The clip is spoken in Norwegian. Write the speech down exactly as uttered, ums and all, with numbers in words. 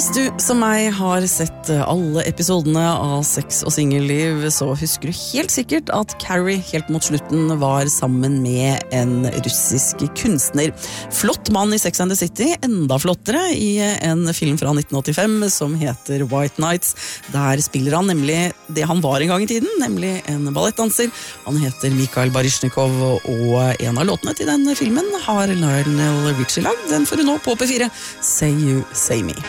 Hvis du som meg har sett alle episodene av Sex og singelliv, så husker du helt sikkert at Carrie helt mot slutten var sammen med en russisk kunstner. Flott mann i Sex and the City, enda flottere i en film fra nitten åttifem som heter White Nights. Der spiller han nemlig det han var en gang i tiden, nemlig en ballettdanser. Han heter Mikhail Baryshnikov, og en av låtene til den filmen har Lionel Richie lagd. Den får du nå på P fire. Say You, Say Me.